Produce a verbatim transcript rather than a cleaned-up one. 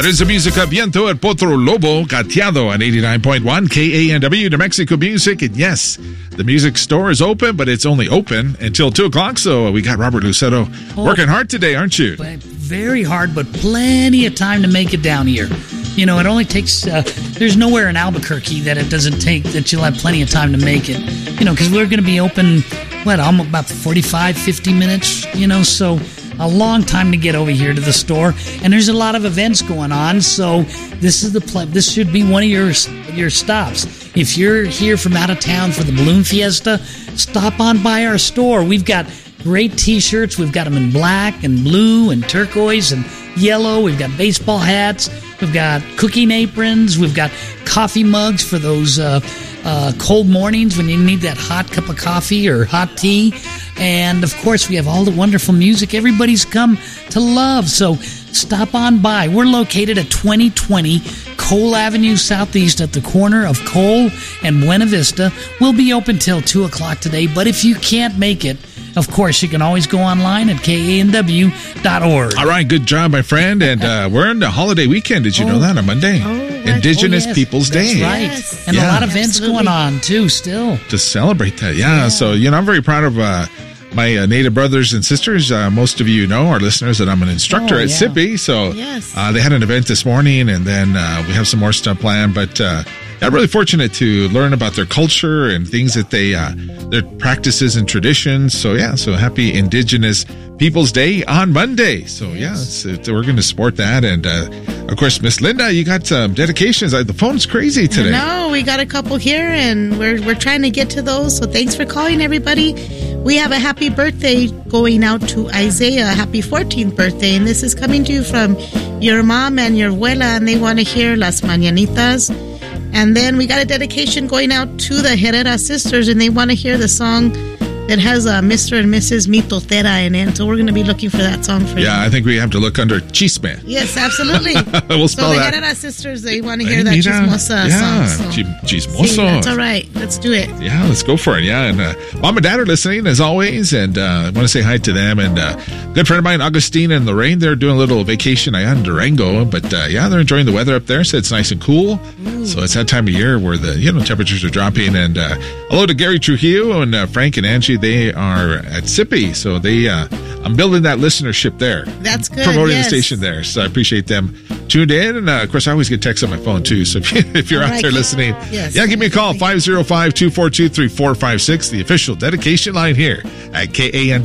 That is the music of Viento El Potro Lobo Gateado on eighty-nine point one K A N W, New Mexico Music. And yes, the music store is open, but it's only open until two o'clock. So we got Robert Lucero oh, working hard today, aren't you? Very hard, but plenty of time to make it down here. You know, it only takes, uh, there's nowhere in Albuquerque that it doesn't take, that you'll have plenty of time to make it. You know, because we're going to be open, what, almost about forty-five, fifty minutes, you know, so a long time to get over here to the store. And there's a lot of events going on, so this is the pl- this should be one of your your stops. If you're here from out of town for the Balloon Fiesta, stop on by our store. We've got great t-shirts. We've got them in black and blue and turquoise and yellow. We've got baseball hats. We've got cooking aprons. We've got coffee mugs for those uh, uh, cold mornings when you need that hot cup of coffee or hot tea. And, of course, we have all the wonderful music everybody's come to love. So stop on by. We're located at twenty twenty Cole Avenue Southeast at the corner of Cole and Buena Vista. We'll be open till two o'clock today. But if you can't make it, of course, you can always go online at K A N W dot org. All right, good job, my friend. And uh, we're in the holiday weekend. Did you oh. know that on Monday? Oh, Indigenous oh, yes. Peoples That's Day. right. Yes. And Yeah. a lot of events Absolutely. going on, too, still. To celebrate that. Yeah, Yeah. so, you know, I'm very proud of uh, my uh, Native brothers and sisters. Uh, most of you know, our listeners, that I'm an instructor Oh, at yeah. S I P I. So Yes. uh, they had an event this morning, and then uh, we have some more stuff planned. But uh, I'm really fortunate to learn about their culture and things that they, uh, their practices and traditions. So, yeah, so happy Indigenous Peoples Day on Monday. So, yeah, it's, it, we're going to support that. And, uh, of course, Miss Linda, you got some dedications. Uh, The phone's crazy today. No, we got a couple here, and we're we're trying to get to those. So thanks for calling, everybody. We have a happy birthday going out to Isaiah. Happy fourteenth birthday, and this is coming to you from your mom and your abuela, and they want to hear Las Mañanitas. And then we got a dedication going out to the Herrera sisters, and they want to hear the song that has uh, Mister and Missus Mitotera in it. So we're going to be looking for that song for you. Yeah, I think we have to look under Chisme. Yes, absolutely. We'll spell so the that. Herrera sisters, they want to hear Hey, that mira. Chismosa Yeah, song. So. chi- chismoso. See, that's all right. Let's do it. Yeah, let's go for it. Yeah, and uh, mom and dad are listening as always, and uh, I want to say hi to them. And uh, good friend of mine, Augustine and Lorraine, they're doing a little vacation in Durango, but uh, yeah, they're enjoying the weather up there. So it's nice and cool. Ooh. So it's that time of year where the you know temperatures are dropping. And uh, hello to Gary Trujillo and uh, Frank and Angie. They are at S I P I, so they uh, I'm building that listenership there. That's good. Promoting yes. the station there. So I appreciate them tuned in. And uh, of course, I always get texts on my phone too. So if, you, if you're All out right. there listening, Yes. yeah, give me a call, five oh five, two four two, three four five six, the official dedication line here at K A N W.